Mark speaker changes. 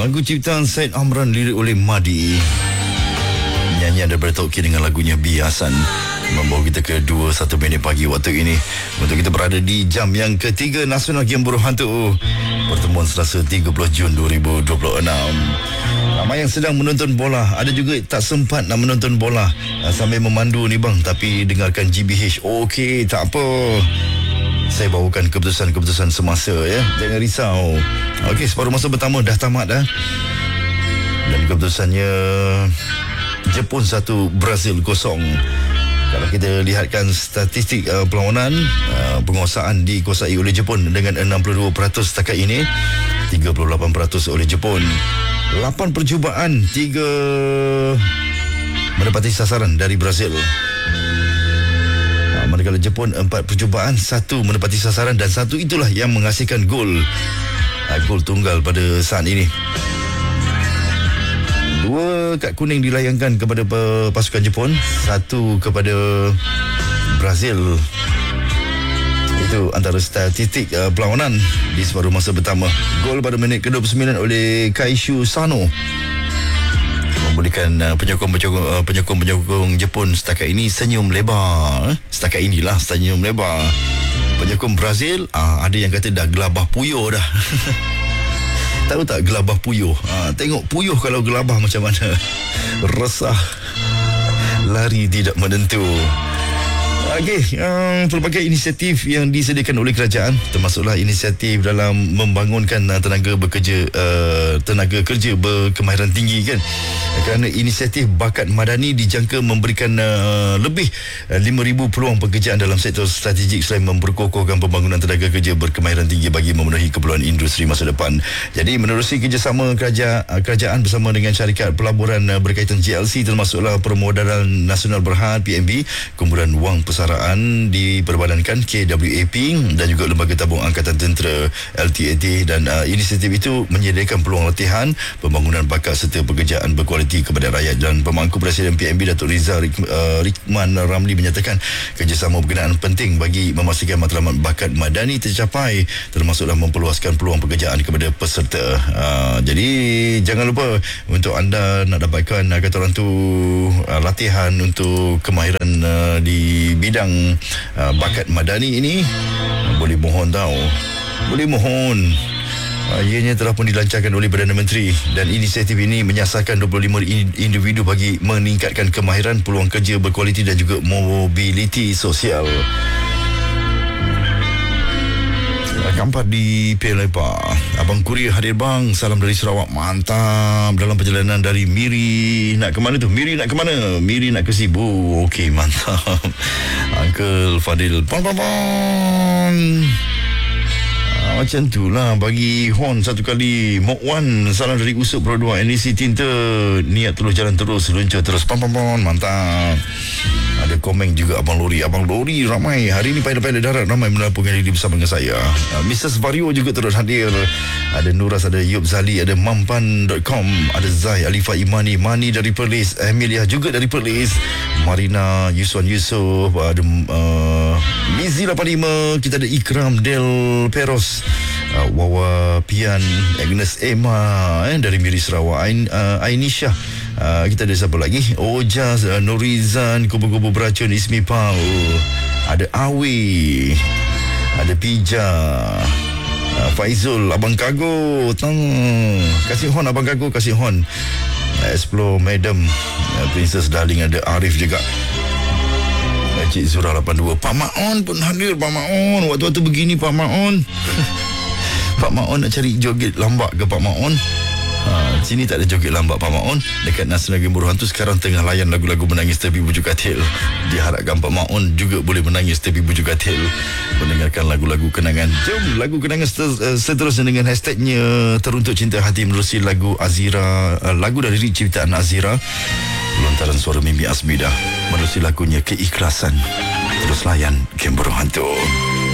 Speaker 1: Lagu ciptaan Syed Amran, lirik oleh Madi. Nyanyian daripada Tauqir dengan lagunya Biasan membawa kita ke 21 minit pagi waktu ini untuk kita berada di jam yang ketiga Nasional Game Buruh Hantu. Pertemuan Selasa 30 Jun 2026. Ramai yang sedang menonton bola, ada juga tak sempat nak menonton bola sambil memandu ni bang, tapi dengarkan GBH. Okey, tak apa, saya bawakan keputusan-keputusan semasa ya. Jangan risau. Okey, separuh masa pertama dah tamat dah. Dan keputusannya Jepun 1, Brazil 0. Kalau kita lihatkan statistik perlawanan, penguasaan dikuasai oleh Jepun dengan 62% setakat ini, 38% oleh Jepun. 8 percubaan, 3 menepati sasaran dari Brazil. Manakala Jepun 4 percubaan, 1 menepati sasaran, dan 1 itulah yang menghasilkan gol. Gol tunggal pada saat ini. 2 kad kuning dilayangkan kepada pasukan Jepun, 1 kepada Brazil. Itu antara statistik perlawanan di separuh masa pertama. Gol pada minit ke-29 oleh Kaishu Sano membolehkan penyokong Jepun setakat ini senyum lebar. Setakat inilah senyum lebar. Penyokong Brazil ada yang kata dah gelabah puyuh dah. Tahu tak gelabah puyuh? Tengok puyuh kalau gelabah macam mana. Resah, lari tidak menentu. Okey, pelbagai inisiatif yang disediakan oleh kerajaan, termasuklah inisiatif dalam membangunkan tenaga kerja berkemahiran tinggi kan. Kerana inisiatif bakat madani dijangka memberikan lebih 5,000 peluang pekerjaan dalam sektor strategik selain memperkokohkan pembangunan tenaga kerja berkemahiran tinggi bagi memenuhi keperluan industri masa depan. Jadi menerusi kerjasama kerajaan bersama dengan syarikat pelaburan berkaitan GLC, termasuklah Permodalan Nasional Berhad PNB, kumpulan wang persaraan diperbadankan KWAP dan juga Lembaga Tabung Angkatan Tentera LTAT, dan inisiatif itu menyediakan peluang latihan, pembangunan bakat serta pekerjaan berkualiti kepada rakyat. Dan Pemangku Presiden PNB Datuk Rizal Rikman Ramli menyatakan kerjasama berkenaan penting bagi memastikan matlamat bakat madani tercapai, termasuklah memperluaskan peluang pekerjaan kepada peserta. Jadi jangan lupa, untuk anda nak dapatkan kata orang tu latihan untuk kemahiran di bidang bakat madani ini, boleh mohon ianya telah pun dilancarkan oleh Perdana Menteri, dan inisiatif ini menyasarkan 25 individu bagi meningkatkan kemahiran, peluang kerja berkualiti dan juga mobiliti sosial. Kampat di Pelepa. Abang Kurir hadir bang, salam dari Sarawak. Mantap. Dalam perjalanan dari Miri, nak ke mana tu? Miri nak ke mana? Miri nak ke Sibu. Okey, mantap. Uncle Fadil, pon. Macam tu lah. Bagi Hon satu kali. Mok Wan, salam dari Usuk Pro 2 NEC Tinta. Niat terus, jalan terus, luncur terus. Pon. Mantap. Ada komen juga Abang Lori ramai. Hari ini pilot darat ramai melaporkan diri bersama dengan saya. Mrs. Vario juga terus hadir. Ada Nuras, ada Yub Zali, ada Mampan.com, ada Zai, Alifah Imani, Mani dari Perlis, Emilia juga dari Perlis, Marina, Yusuf, ada Mizi 85, kita ada Ikram Del Peros, Wawa Pian, Agnes Emma dari Miri Sarawak, Ainisha. Kita ada siapa lagi? Ojas, Norizan, kubu-kubu beracun, Ismi Pau, ada Awi, ada Pija, Faizul, Abang Kago, kasih Hon Abang Kago, kasih Hon. Explore Madam, Princess Darling, ada Arif juga. Cik Zura 82, Pak Maon pun hadir. Pak Maon, waktu-waktu begini Pak Maon. Pak Maon nak cari joget lambak ke Pak Maon? Sini tak ada joget lambak Pak Maon. Dekat Nasional Game Buruh Hantu sekarang tengah layan lagu-lagu menangis tepi bujuk katil. Diharapkan Pak Maon juga boleh menangis tepi bujuk katil, mendengarkan lagu-lagu kenangan. Jom lagu kenangan seterusnya dengan hashtagnya Teruntuk Cinta Hati menerusi lagu Azira, lagu dari ciptaan Azira, lontaran suara Mimi Asmida, menerusi lagunya Keikhlasan. Terus layan Game Buruh Hantu.